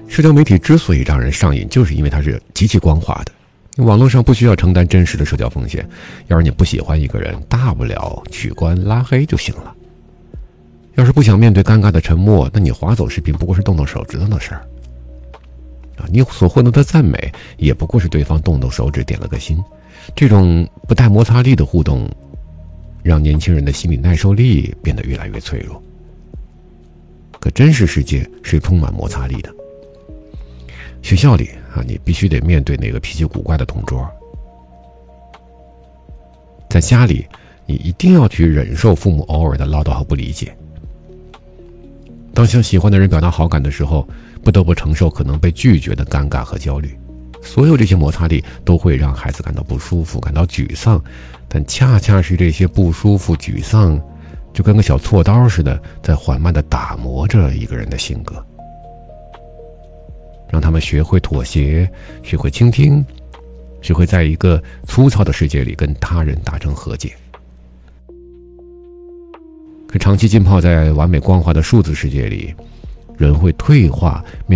社交媒体之所以让人上瘾，就是因为它是极其光滑的。网络上不需要承担真实的社交风险，要是你不喜欢一个人，大不了取关拉黑就行了。要是不想面对尴尬的沉默，那你划走视频不过是动动手指头的事儿。你所获得的赞美也不过是对方动动手指点了个心。这种不带摩擦力的互动，让年轻人的心理耐受力变得越来越脆弱。可真实世界是充满摩擦力的。学校里你必须得面对那个脾气古怪的同桌。在家里，你一定要去忍受父母偶尔的唠叨和不理解。当向喜欢的人表达好感的时候，不得不承受可能被拒绝的尴尬和焦虑。所有这些摩擦力都会让孩子感到不舒服，感到沮丧，但恰恰是这些不舒服、沮丧，就跟个小锉刀似的，在缓慢地打磨着一个人的性格。让他们学会妥协，学会倾听，学会在一个粗糙的世界里跟他人达成和解。可长期浸泡在完美光滑的数字世界里，人会退化，